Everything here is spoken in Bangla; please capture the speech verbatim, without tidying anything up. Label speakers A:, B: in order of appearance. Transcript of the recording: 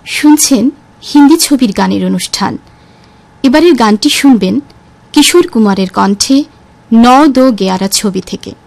A: শুনছেন হিন্দি ছবির গানের অনুষ্ঠান। এবারের গানটি শুনবেন কিশোর কুমারের কণ্ঠে ন দো গ্যারা ছবি থেকে।